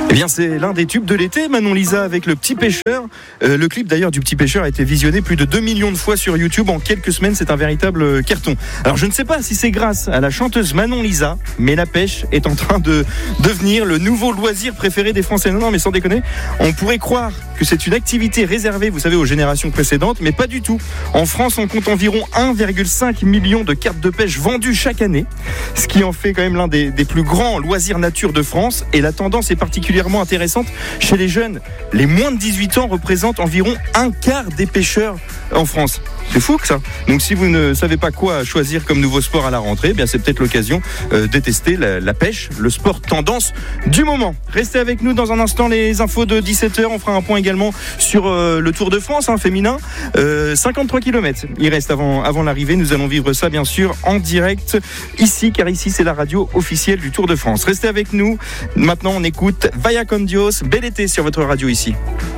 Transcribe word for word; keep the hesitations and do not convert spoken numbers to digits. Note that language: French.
Eh bien, c'est l'un des tubes de l'été, Manon Lisa avec Le Petit Pêcheur. Euh, le clip d'ailleurs du Petit Pêcheur a été visionné plus de deux millions de fois sur YouTube en quelques semaines. C'est un véritable carton. Alors, je ne sais pas si c'est grâce à la chanteuse Manon Lisa, mais la pêche est en train de devenir le nouveau loisir préféré des Français. Non, non, mais sans déconner, on pourrait croire que c'est une activité réservée, vous savez, aux générations précédentes, mais pas du tout. En France, on compte environ un virgule cinq million de cartes de pêche vendues chaque année, ce qui en fait quand même l'un des, des plus grands loisirs nature de France. Et la tendance est particulièrement intéressante chez les jeunes. Les moins de dix-huit ans représentent environ un quart des pêcheurs en France. C'est fou que ça. Donc si vous ne savez pas quoi choisir comme nouveau sport à la rentrée, eh bien c'est peut-être l'occasion euh, de tester la, la pêche, le sport tendance du moment. Restez avec nous dans un instant, les infos de dix-sept heures. On fera un point également sur euh, le Tour de France hein, féminin. Euh, cinquante-trois kilomètres. Il reste avant, avant l'arrivée. Nous allons vivre ça bien sûr en direct ici, car ici c'est la radio officielle du Tour de France. Restez avec nous. Maintenant on écoute Vaya con Dios. Bel été sur votre radio ici.